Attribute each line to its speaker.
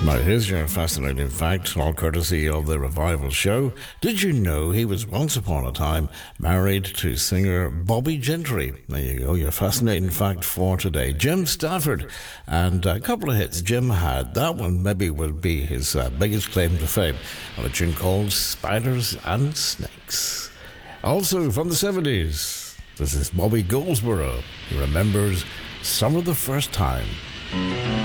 Speaker 1: Now, here's your fascinating fact, all courtesy of the Revival Show. Did you know he was once upon a time married to singer Bobby Gentry? There you go, your fascinating fact for today. Jim Stafford, and a couple of hits Jim had. That one maybe would be his biggest claim to fame, on a tune called Spiders and Snakes. Also from the 70s, this is Bobby Goldsboro. He remembers Summer the First Time.